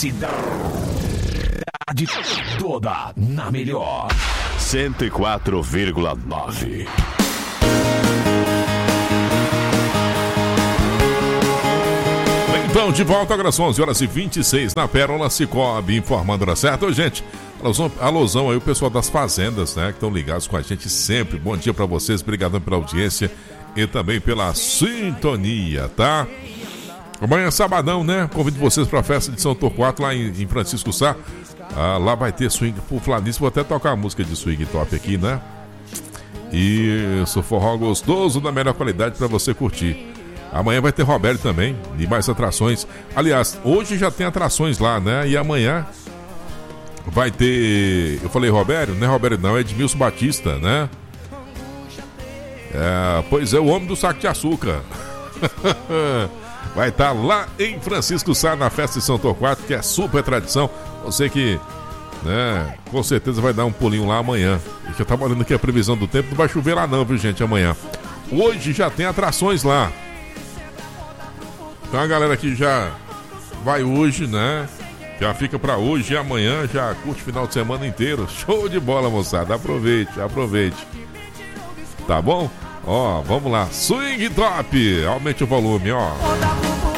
cidade toda na melhor 104,9. Então, de volta, agora são 11h26 na Pérola Cicobi, informando na certa. Ô, gente, alusão aí o pessoal das fazendas, né, que estão ligados com a gente sempre. Bom dia pra vocês, obrigadão pela audiência e também pela sintonia, tá? Amanhã é sabadão, né? Convido vocês pra festa de São Torquato lá em Francisco Sá. Lá vai ter swing por Flanice. Vou até tocar a música de swing top aqui, né? Isso, forró gostoso da melhor qualidade pra você curtir. Amanhã vai ter Roberto também e mais atrações. Aliás, hoje já tem atrações lá, né? E amanhã vai ter... Eu falei Roberto? Não é Roberto não, é Edmilson Batista, né? Pois é, o homem do saco de açúcar. Vai estar lá em Francisco Sá, na festa de São Torquato, que é super tradição. Você que, né, com certeza vai dar um pulinho lá amanhã. A gente já tá olhando aqui a previsão do tempo, não vai chover lá não, viu, gente, amanhã. Hoje já tem atrações lá. Então a galera que já vai hoje, né, já fica pra hoje e amanhã, já curte o final de semana inteiro. Show de bola, moçada, aproveite, aproveite. Tá bom? Ó, vamos lá, swing top, aumente o volume, ó.